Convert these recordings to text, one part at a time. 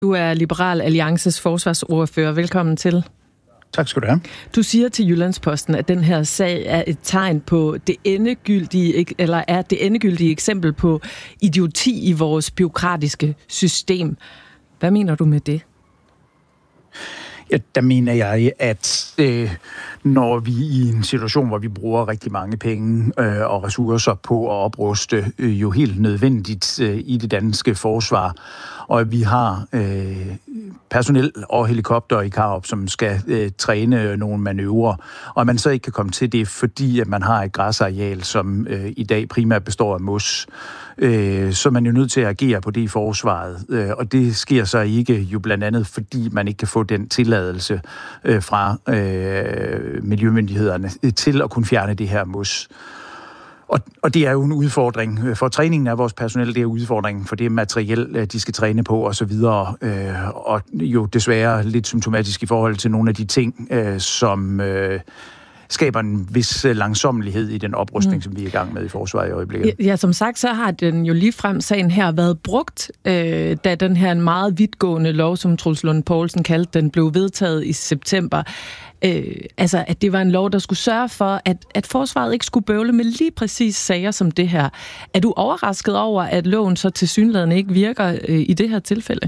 Du er Liberal Alliances forsvarsordfører. Velkommen til. Tak skal du have. Du siger til Jyllandsposten, at den her sag er et tegn på det endegyldige eksempel på idioti i vores bureaukratiske system. Hvad mener du med det? Ja, der mener jeg, at når vi i en situation, hvor vi bruger rigtig mange penge og ressourcer på at opruste jo helt nødvendigt i det danske forsvar, og at vi har personel og helikopter i Karup, som skal træne nogle manøvrer, og man så ikke kan komme til det, fordi at man har et græsareal, som i dag primært består af mos, så er man jo nødt til at agere på det i forsvaret. Og det sker så ikke jo blandt andet, fordi man ikke kan få den tilladelse fra miljømyndighederne til at kunne fjerne det her mos. Og det er jo en udfordring for træningen af vores personel, det er udfordringen for det materiel, de skal træne på osv. Og jo desværre lidt symptomatisk i forhold til nogle af de ting, som skaber en vis langsommelighed i den oprustning, som vi er i gang med i forsvaret i øjeblikket. Ja, som sagt, så har den jo ligefrem sagen her været brugt, da den her meget vidtgående lov, som Troels Lund Poulsen kaldte den, blev vedtaget i september. Altså, at det var en lov, der skulle sørge for, at forsvaret ikke skulle bøvle med lige præcis sager som det her. Er du overrasket over, at loven så tilsyneladende ikke virker i det her tilfælde?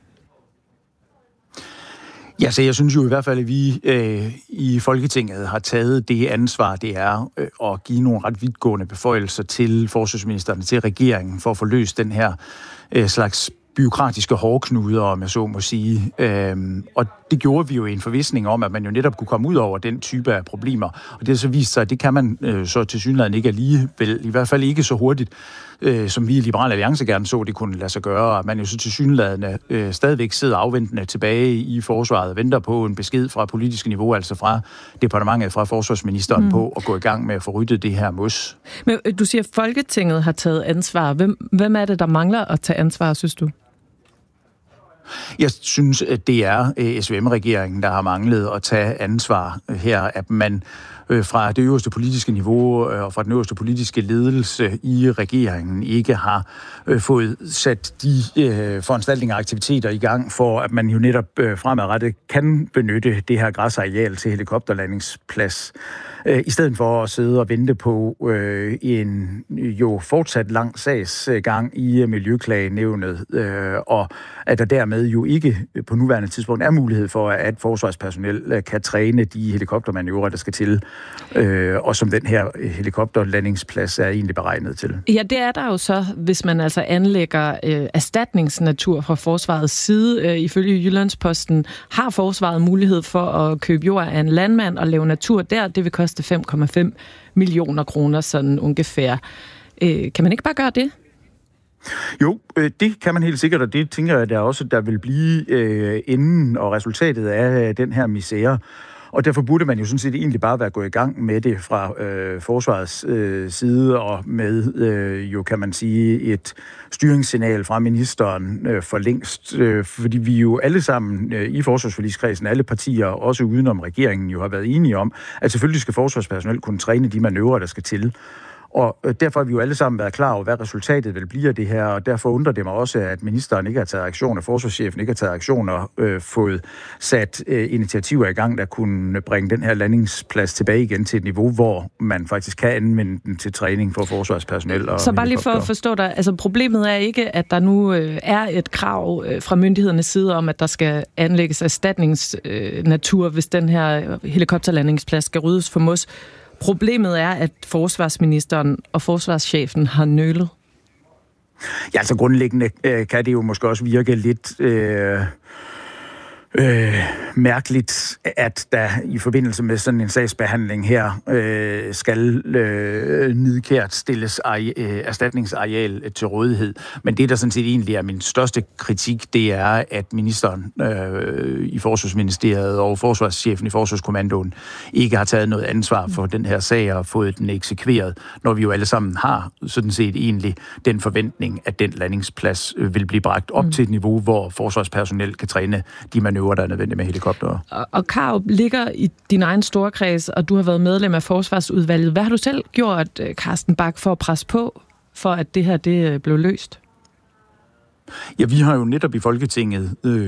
Ja, så jeg synes jo i hvert fald, at vi i Folketinget har taget det ansvar, det er at give nogle ret vidtgående beføjelser til forsvarsministeren, til regeringen, for at få løst den her slags bureaukratiske hårdknuder, om jeg så må sige. Og det gjorde vi jo i en forvisning om, at man jo netop kunne komme ud over den type af problemer. Og det har så vist sig, at det kan man så tilsyneladende ikke alligevel, i hvert fald ikke så hurtigt, som vi i Liberal Alliance gerne så, det kunne lade sig gøre. Og man jo så tilsyneladende stadigvæk sidder afventende tilbage i forsvaret og venter på en besked fra politisk niveau, altså fra departementet, fra forsvarsministeren på at gå i gang med at få ryddet det her mos. Men du siger, at Folketinget har taget ansvar. Hvem er det, der mangler at tage ansvar, synes du? Jeg synes, at det er SVM-regeringen, der har manglet at tage ansvar her, at man fra det øverste politiske niveau og fra den øverste politiske ledelse i regeringen ikke har fået sat de foranstaltninger og aktiviteter i gang for, at man jo netop fremadrettet kan benytte det her græsareal til helikopterlandingsplads, i stedet for at sidde og vente på en jo fortsat lang sagsgang i Miljøklagenævnet, og at der dermed jo ikke på nuværende tidspunkt er mulighed for, at forsvarspersonel kan træne de helikoptermanøvrer, der skal til, og som den her helikopterlandingsplads er egentlig beregnet til. Ja, det er der jo så, hvis man altså anlægger erstatningsnatur fra forsvarets side. Ifølge Jyllandsposten har forsvaret mulighed for at købe jord af en landmand og lave natur der. Det vil koste 5,5 millioner kroner, sådan ungefær. Kan man ikke bare gøre det? Jo, det kan man helt sikkert, og det tænker jeg, der vil blive enden og resultatet af den her misære. Og derfor burde man jo sådan set egentlig bare være gået i gang med det fra forsvarets side, og med jo kan man sige et styringssignal fra ministeren for længst, fordi vi jo alle sammen i forsvarsforligskredsen, alle partier, også udenom regeringen, jo har været enige om, at selvfølgelig skal forsvarspersonel kunne træne de manøvrer, der skal til. Og derfor har vi jo alle sammen været klar over, hvad resultatet vil blive af det her, og derfor undrer det mig også, at ministeren ikke har taget aktion, og forsvarschefen ikke har taget aktion og fået sat initiativer i gang, der kunne bringe den her landingsplads tilbage igen til et niveau, hvor man faktisk kan anvende den til træning for forsvarspersonel. Og så bare lige for at forstå dig, altså problemet er ikke, at der nu er et krav fra myndighedernes side om, at der skal anlægges erstatningsnatur, hvis den her helikopterlandingsplads skal ryddes for mos. Problemet er, at forsvarsministeren og forsvarschefen har nølet. Ja, altså grundlæggende kan det jo måske også virke lidt mærkeligt, at der i forbindelse med sådan en sagsbehandling her skal nidkært stilles erstatningsareal til rådighed. Men det, der sådan set egentlig er min største kritik, det er, at ministeren i Forsvarsministeriet og forsvarschefen i Forsvarskommandoen ikke har taget noget ansvar for den her sag og fået den eksekveret, når vi jo alle sammen har sådan set egentlig den forventning, at den landingsplads vil blive bragt op til et niveau, hvor forsvarspersonel kan træne de manøvrer, der er nødvendige med helikoptere. Og Karup ligger i din egen storkreds, og du har været medlem af forsvarsudvalget. Hvad har du selv gjort, Carsten Bach, for at presse på, for at det her det blev løst? Ja, vi har jo netop i Folketinget